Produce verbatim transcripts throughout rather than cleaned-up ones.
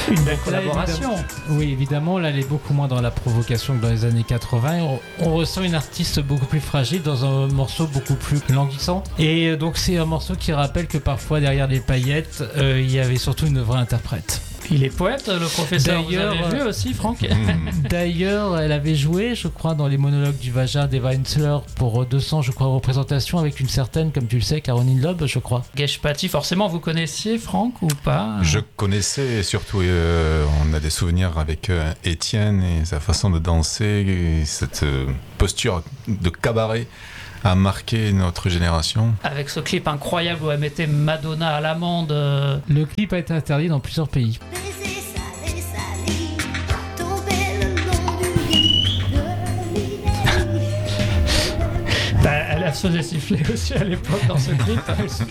Une belle Là, collaboration. évidemment- oui, évidemment, là, elle est beaucoup moins dans la provocation que dans les années quatre-vingts. On, on ressent une artiste beaucoup plus fragile dans un morceau beaucoup plus languissant. Et euh, donc, c'est un morceau qui rappelle que parfois, derrière les paillettes, euh, il y avait surtout une vraie interprète. Il est poète, le professeur. Vous D'ailleurs, avez vu aussi, Franck? D'ailleurs, elle avait joué, je crois, dans les monologues du vagin d'Eva Hensler pour deux cents, je crois, représentations avec une certaine, comme tu le sais, Caroline Loeb, je crois. Geshpati, forcément, vous connaissiez Franck ou pas? Je connaissais, et surtout, euh, on a des souvenirs avec euh, Étienne et sa façon de danser, et cette euh, posture de cabaret a marqué notre génération. Avec ce clip incroyable où elle mettait Madonna à l'amende. euh, Le clip a été interdit dans plusieurs pays. Baiser salé, salé, tomber le long du lit de l'Italie. bah, elle se faisait siffler aussi à l'époque dans ce clip.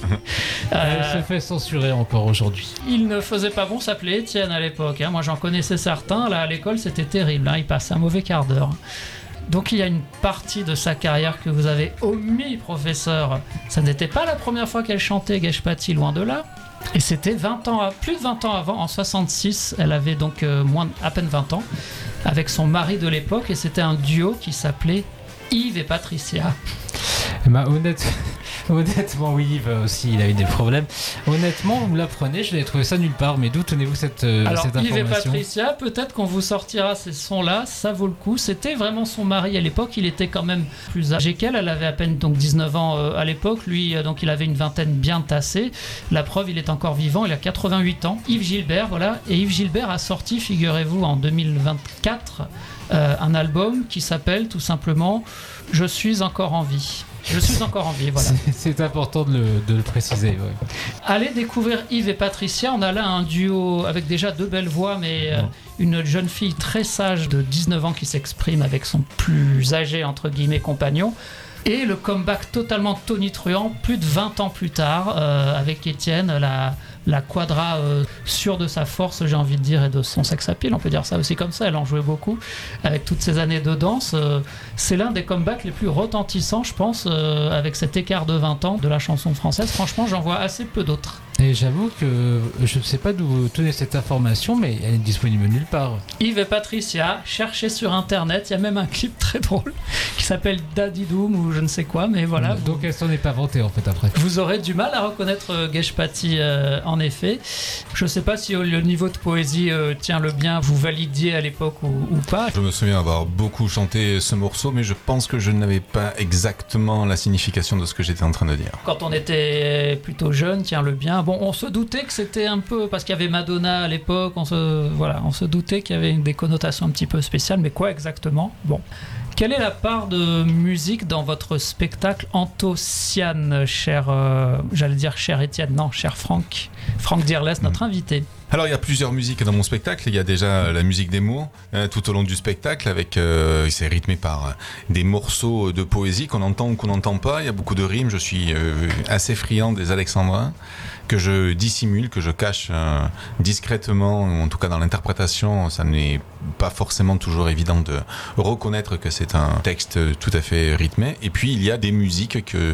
Elle Euh, se fait censurer encore aujourd'hui. il ne faisait pas bon s'appeler Étienne à l'époque. hein. Moi, j'en connaissais certains. Là, à l'école, c'était terrible. hein. Il passait un mauvais quart d'heure. Donc, il y a une partie de sa carrière que vous avez omis, professeur. Ça n'était pas la première fois qu'elle chantait Geshpati, loin de là. Et c'était vingt ans, à- plus de vingt ans avant, en soixante-six. Elle avait donc euh, moins, à peine vingt ans, avec son mari de l'époque. Et c'était un duo qui s'appelait Yves et Patricia. Bah, honnête... Honnêtement, oui, Yves aussi, il a eu des problèmes. Honnêtement, vous me l'apprenez, je l'ai trouvé ça nulle part, mais d'où tenez-vous cette, euh, Alors, cette Yves et information? Patricia, peut-être qu'on vous sortira ces sons-là, ça vaut le coup. C'était vraiment son mari à l'époque, il était quand même plus âgé qu'elle, elle avait à peine donc dix-neuf ans euh, à l'époque, lui euh, donc il avait une vingtaine bien tassée. La preuve, il est encore vivant, il a quatre-vingt-huit ans. Yves Gilbert, voilà, et Yves Gilbert a sorti, figurez-vous, en deux mille vingt-quatre, euh, un album qui s'appelle tout simplement « Je suis encore en vie ». Je suis encore en vie, voilà. C'est- C'est important de le, de le préciser. Ouais. Allez découvrir Yves et Patricia. On a là un duo avec déjà deux belles voix, mais euh, une jeune fille très sage de dix-neuf ans qui s'exprime avec son plus âgé, entre guillemets, compagnon. Et le comeback totalement tonitruant, plus de vingt ans plus tard, euh, avec Étienne, la, la quadra euh, sûre de sa force, j'ai envie de dire, et de son sex appeal, on peut dire ça aussi comme ça, elle en jouait beaucoup, avec toutes ces années de danse. Euh, c'est l'un des comebacks les plus retentissants, je pense, euh, avec cet écart de vingt ans de la chanson française. Franchement, j'en vois assez peu d'autres. Et j'avoue que je ne sais pas d'où vous tenez cette information, mais elle est disponible nulle part. Yves et Patricia, cherchez sur internet, il y a même un clip très drôle qui s'appelle Daddy Doom ou je ne sais quoi, mais voilà. Donc elle s'en est pas vantée en fait après. Vous aurez du mal à reconnaître euh, Geshpati euh, en effet. Je ne sais pas si euh, le niveau de poésie euh, tient le bien, vous validiez à l'époque ou, ou pas. Je me souviens avoir beaucoup chanté ce morceau, mais je pense que je n'avais pas exactement la signification de ce que j'étais en train de dire. Quand on était plutôt jeune, tient le bien. Bon, on se doutait que c'était un peu parce qu'il y avait Madonna à l'époque. On se voilà, on se doutait qu'il y avait des connotations un petit peu spéciales, mais quoi exactement? Bon. Quelle est la part de musique dans votre spectacle Antociane, cher, euh, j'allais dire cher Étienne, non, cher Franck, Franck Dirles, notre invité. Alors il y a plusieurs musiques dans mon spectacle. Il y a déjà la musique des mots hein, tout au long du spectacle, avec euh, c'est rythmé par euh, des morceaux de poésie qu'on entend ou qu'on n'entend pas. Il y a beaucoup de rimes. Je suis euh, assez friand des alexandrins que je dissimule, que je cache euh, discrètement, ou en tout cas dans l'interprétation, ça n'est pas forcément toujours évident de reconnaître que c'est un texte tout à fait rythmé. Et puis il y a des musiques que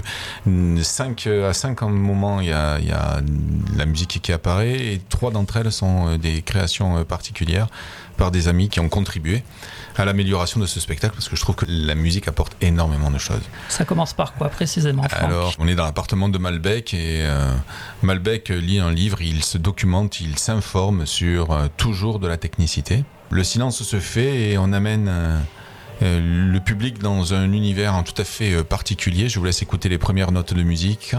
cinq à cinq moments il y a, il y a la musique qui apparaît et trois d'entre elles sont des créations particulières par des amis qui ont contribué à l'amélioration de ce spectacle parce que je trouve que la musique apporte énormément de choses. Ça commence par quoi précisément, Franck? Alors, on est dans l'appartement de Malbec et euh, Malbec lit un livre, il se documente, il s'informe sur euh, toujours de la technicité. Le silence se fait et on amène euh, euh, le public dans un univers tout à fait euh, particulier. Je vous laisse écouter les premières notes de musique.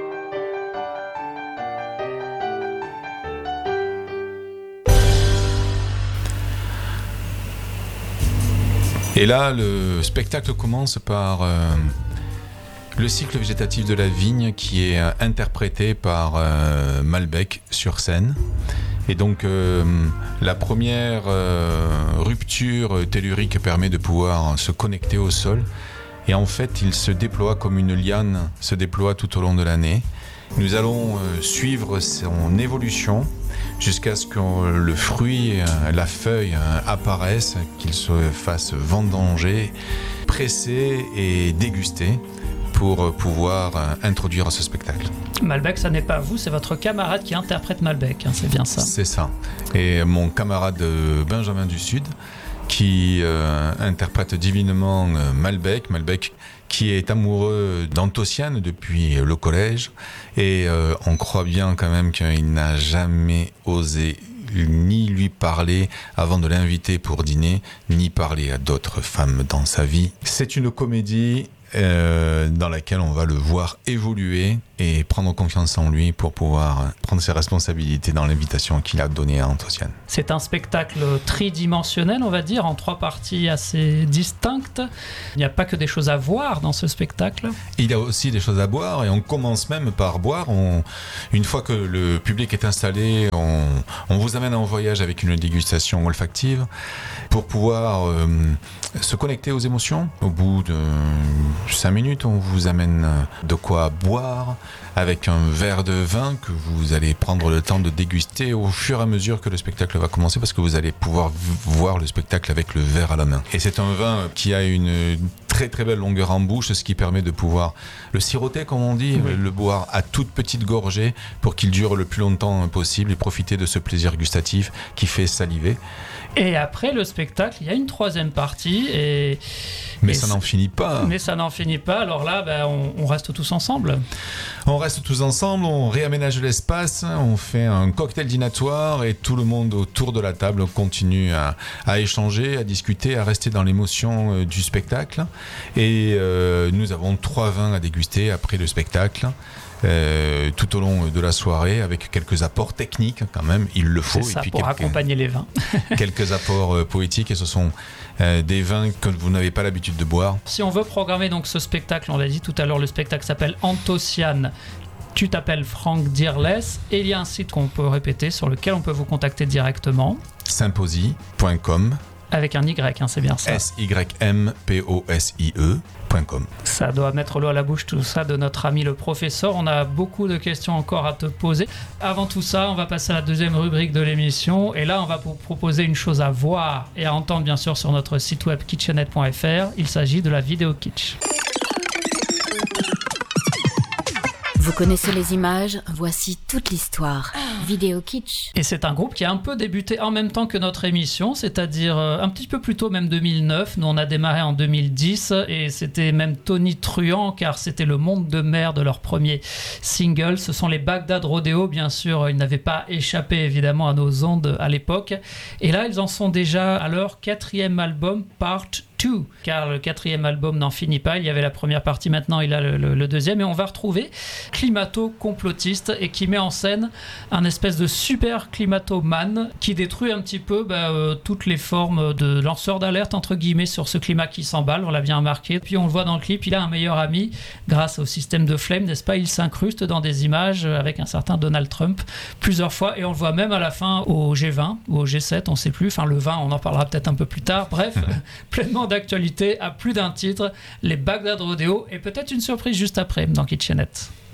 Et là, le spectacle commence par euh, le cycle végétatif de la vigne qui est euh, interprété par euh, Malbec sur scène. Et donc, euh, la première euh, rupture tellurique permet de pouvoir se connecter au sol. Et en fait, il se déploie comme une liane se déploie tout au long de l'année. Nous allons euh, suivre son évolution jusqu'à ce que le fruit, la feuille apparaissent, qu'il se fasse vendanger, pressé et dégusté pour pouvoir euh, introduire ce spectacle. Malbec, ça n'est pas vous, c'est votre camarade qui interprète Malbec, hein, c'est bien ça. C'est ça. Et mon camarade euh, Benjamin du Sud, qui euh, interprète divinement euh, Malbec, Malbec qui est amoureux d'Antociane depuis le collège, et euh, on croit bien quand même qu'il n'a jamais osé ni lui parler avant de l'inviter pour dîner, ni parler à d'autres femmes dans sa vie. C'est une comédie euh, dans laquelle on va le voir évoluer et prendre confiance en lui pour pouvoir prendre ses responsabilités dans l'invitation qu'il a donnée à Antociane. C'est un spectacle tridimensionnel, on va dire, en trois parties assez distinctes. Il n'y a pas que des choses à voir dans ce spectacle. Il y a aussi des choses à boire, et on commence même par boire. On, une fois que le public est installé, on, on vous amène en voyage avec une dégustation olfactive pour pouvoir euh, se connecter aux émotions. Au bout de cinq minutes, on vous amène de quoi boire, avec un verre de vin que vous allez prendre le temps de déguster au fur et à mesure que le spectacle va commencer, parce que vous allez pouvoir v- voir le spectacle avec le verre à la main. Et c'est un vin qui a une très très belle longueur en bouche, ce qui permet de pouvoir le siroter, comme on dit, Oui. le boire à toute petite gorgée pour qu'il dure le plus longtemps possible et profiter de ce plaisir gustatif qui fait saliver. Et après le spectacle, il y a une troisième partie, et, Mais et ça n'en finit pas. mais ça n'en finit pas. Alors là, ben, on, on reste tous ensemble. On reste tous ensemble, on réaménage l'espace, on fait un cocktail dînatoire et tout le monde autour de la table continue à, à échanger, à discuter, à rester dans l'émotion euh, du spectacle. Et euh, nous avons trois vins à déguster après le spectacle. Euh, tout au long de la soirée, avec quelques apports techniques quand même, il le faut, C'est ça, et puis pour quelques, accompagner les vins. quelques apports euh, poétiques, et ce sont euh, des vins que vous n'avez pas l'habitude de boire. Si on veut programmer donc ce spectacle, on l'a dit tout à l'heure, le spectacle s'appelle Antociane. Tu t'appelles Franck Dirless, et il y a un site qu'on peut répéter sur lequel on peut vous contacter directement. Symposie point com, Avec un Y, hein, c'est bien ça. S Y M P O S I E point com. Ça doit mettre l'eau à la bouche, tout ça, de notre ami le professeur. On a beaucoup de questions encore à te poser. Avant tout ça, on va passer à la deuxième rubrique de l'émission. Et là, on va vous proposer une chose à voir et à entendre, bien sûr, sur notre site web kitchenette point f r. Il s'agit de la vidéo kitsch. Vous connaissez les images, voici toute l'histoire. Vidéo kitsch. Et c'est un groupe qui a un peu débuté en même temps que notre émission, c'est-à-dire euh, un petit peu plus tôt, même deux mille neuf. Nous, on a démarré en deux mille dix, et c'était même Tony Truant, car c'était le monde de mer de leur premier single. Ce sont les Bagdad Rodeo, bien sûr. Ils n'avaient pas échappé, évidemment, à nos ondes à l'époque. Et là, ils en sont déjà à leur quatrième album, Part deux, car le quatrième album n'en finit pas. Il y avait la première partie, maintenant il a le, le, le deuxième, et on va retrouver climato-complotiste, et qui met en scène un espèce de super climatomane qui détruit un petit peu bah, euh, toutes les formes de lanceurs d'alerte entre guillemets sur ce climat qui s'emballe. On l'a bien remarqué. Puis on le voit dans le clip, il a un meilleur ami grâce au système de flemme, n'est-ce pas? Il s'incruste dans des images avec un certain Donald Trump plusieurs fois, et on le voit même à la fin au G vingt ou au G sept, on sait plus. Enfin, le vingt, on en parlera peut-être un peu plus tard. Bref, pleinement d'actualité à plus d'un titre, les Bagdad Rodeo, et peut-être une surprise juste après dans Kitchenette.